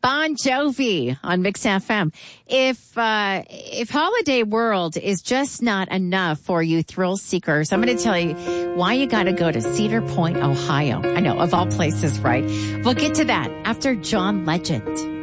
Bon Jovi on Mix FM. If Holiday World is just not enough for you thrill seekers, I'm going to tell you why you got to go to Cedar Point, Ohio. I know, of all places, right? We'll get to that after John Legend.